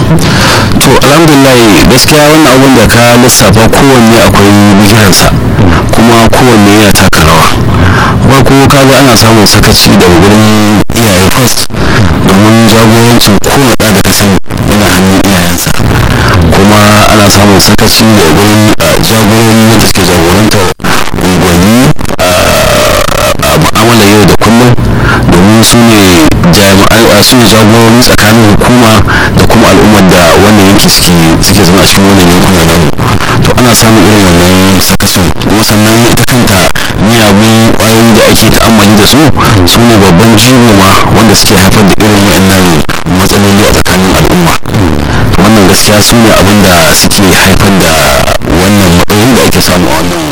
to alhamdulillah gaskiya wannan abun da ka lissafa kowanne akwai bigiransa kuma kowanne yana taka rawa. Farko kaga ana samun sakaci daga gurin iyaye first domin jagorancin kowane ɗa da ka sani yana hannun iyayensa, kuma ana samun sakaci daga gurin jagorori wanda suke jagorantar unguwanni a mu'amala yau da kullum, domin su ne jagorori tsakanin hukuma da kuma al'ummar da wannan yanki suke zama a cikin wannan yankuna namu. To ana samun irin wannan sakacin, kuma sannan ita kanta miyagun ƙwayoyi da ake ta'ammali da su ne babban jigo ma wanda suke haifar da irin waɗannan matsaloli a tsakanin al'umma. Wannan gaskiya su ne abin da suke haifar da wannan matsalolin da ake samu a wannan